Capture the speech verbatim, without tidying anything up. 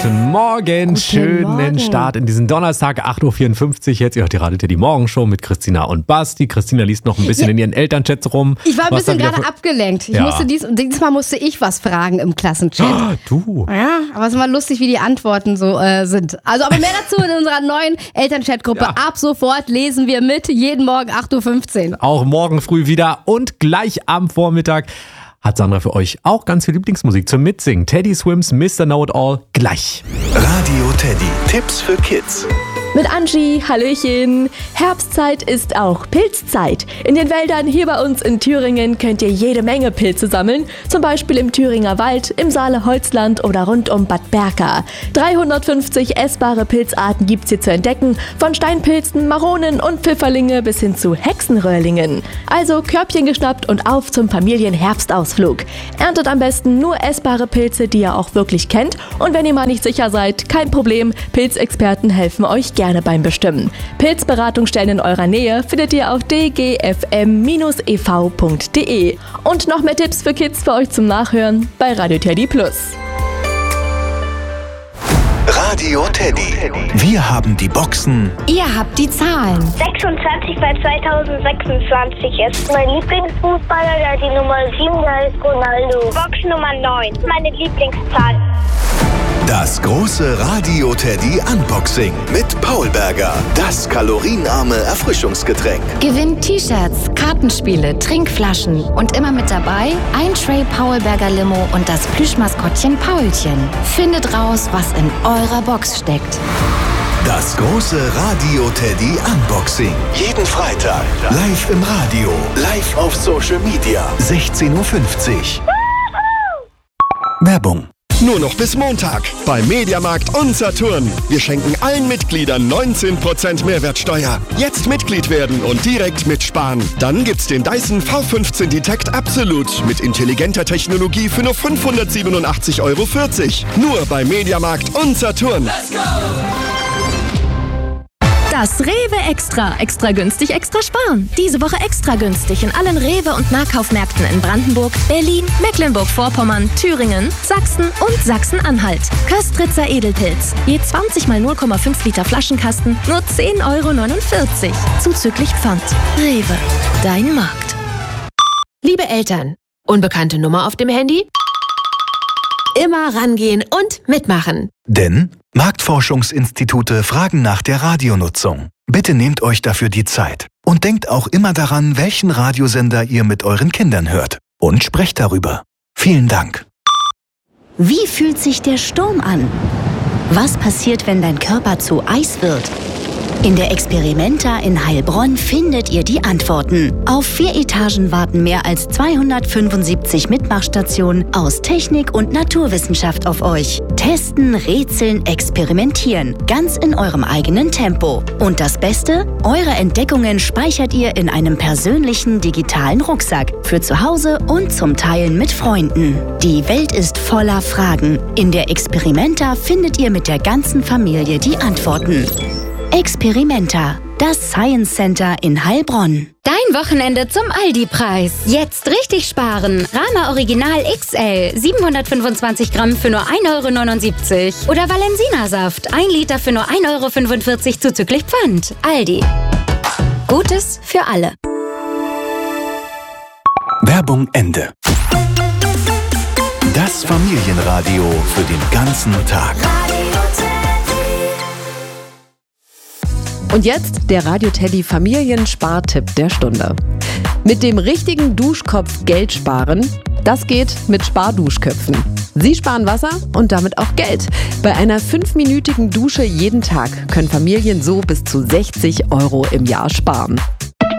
Guten Morgen, Guten schönen Morgen. Start in diesen Donnerstag, acht Uhr vierundfünfzig. Jetzt, ihr hört die Radio Teddy Morgenshow mit Christina und Basti. Christina liest noch ein bisschen Ja. in ihren Elternchats rum. Ich war ein Was da bisschen wieder gerade für- abgelenkt. Ich Ja. musste dies, diesmal musste ich was fragen im Klassenchat. Ah, du. Ja, aber es ist immer lustig, wie die Antworten so äh, sind. Also, aber mehr dazu in unserer neuen Elternchat-Gruppe. Ja. Ab sofort lesen wir mit, jeden Morgen acht Uhr fünfzehn. Auch morgen früh wieder und gleich am Vormittag hat Sandra für euch auch ganz viel Lieblingsmusik zum Mitsingen. Teddy Swims, Mister Know It All, gleich. Radio Teddy. Tipps für Kids. Mit Angie, Hallöchen. Herbstzeit ist auch Pilzzeit. In den Wäldern hier bei uns in Thüringen könnt ihr jede Menge Pilze sammeln. Zum Beispiel im Thüringer Wald, im Saale-Holzland oder rund um Bad Berka. dreihundertfünfzig essbare Pilzarten gibt's hier zu entdecken. Von Steinpilzen, Maronen und Pfifferlinge bis hin zu Hexenröhrlingen. Also Körbchen geschnappt und auf zum Familienherbstausflug. Erntet am besten nur essbare Pilze, die ihr auch wirklich kennt. Und wenn ihr mal nicht sicher seid, kein Problem. Pilzexperten helfen euch gerne beim Bestimmen. Pilzberatungsstellen in eurer Nähe findet ihr auf d g f m e v punkt d e. Und noch mehr Tipps für Kids für euch zum Nachhören bei Radio Teddy Plus. Radio Teddy. Wir haben die Boxen Ihr habt die Zahlen. sechsundzwanzig bei zweitausendsechsundzwanzig ist mein Lieblingsfußballer, der hat die Nummer sieben, der ist Ronaldo. Box Nummer neun, meine Lieblingszahl. Das große Radio Teddy Unboxing mit Paul Berger. Das kalorienarme Erfrischungsgetränk. Gewinnt T-Shirts, Kartenspiele, Trinkflaschen und immer mit dabei ein Tray Paulberger Limo und das Plüschmaskottchen Paulchen. Findet raus, was in eurer Box steckt. Das große Radio Teddy Unboxing. Jeden Freitag. Live im Radio. Live auf Social Media. sechzehn Uhr fünfzig. Werbung. Nur noch bis Montag bei Mediamarkt und Saturn. Wir schenken allen Mitgliedern neunzehn Prozent Mehrwertsteuer. Jetzt Mitglied werden und direkt mitsparen. Dann gibt's den Dyson V fünfzehn Detect Absolute mit intelligenter Technologie für nur fünfhundertsiebenundachtzig Euro vierzig. Nur bei Mediamarkt und Saturn. Das Rewe Extra. Extra günstig, extra sparen. Diese Woche extra günstig in allen Rewe- und Nahkaufmärkten in Brandenburg, Berlin, Mecklenburg-Vorpommern, Thüringen, Sachsen und Sachsen-Anhalt. Köstritzer Edelpilz. Je zwanzig mal null Komma fünf Liter Flaschenkasten, nur zehn Euro neunundvierzig. Zuzüglich Pfand. Rewe. Dein Markt. Liebe Eltern, unbekannte Nummer auf dem Handy? Immer rangehen und mitmachen. Denn Marktforschungsinstitute fragen nach der Radionutzung. Bitte nehmt euch dafür die Zeit. Und denkt auch immer daran, welchen Radiosender ihr mit euren Kindern hört. Und sprecht darüber. Vielen Dank. Wie fühlt sich der Sturm an? Was passiert, wenn dein Körper zu Eis wird? In der Experimenta in Heilbronn findet ihr die Antworten. Auf vier Etagen warten mehr als zweihundertfünfundsiebzig Mitmachstationen aus Technik und Naturwissenschaft auf euch. Testen, rätseln, experimentieren. Ganz in eurem eigenen Tempo. Und das Beste? Eure Entdeckungen speichert ihr in einem persönlichen digitalen Rucksack. Für zu Hause und zum Teilen mit Freunden. Die Welt ist voller Fragen. In der Experimenta findet ihr mit der ganzen Familie die Antworten. Experimenta, das Science Center in Heilbronn. Dein Wochenende zum Aldi-Preis. Jetzt richtig sparen. Rama Original X L, siebenhundertfünfundzwanzig Gramm für nur ein Euro neunundsiebzig. Oder Valensina-Saft, ein Liter für nur ein Euro fünfundvierzig zuzüglich Pfand. Aldi. Gutes für alle. Werbung Ende. Das Familienradio für den ganzen Tag. Und jetzt der Radio Teddy Familienspartipp der Stunde. Mit dem richtigen Duschkopf Geld sparen, das geht mit Sparduschköpfen. Sie sparen Wasser und damit auch Geld. Bei einer fünfminütigen Dusche jeden Tag können Familien so bis zu sechzig Euro im Jahr sparen.